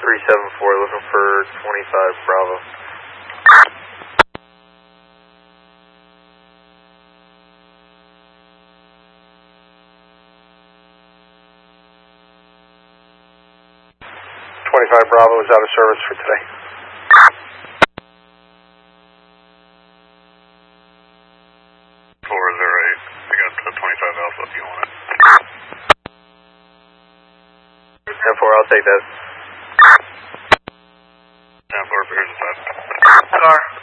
374, looking for 25 Bravo. Bravo is out of service for today. I got 25 Alpha if you want it. 10-4, I'll take that. 10-4, here's the 5. Car.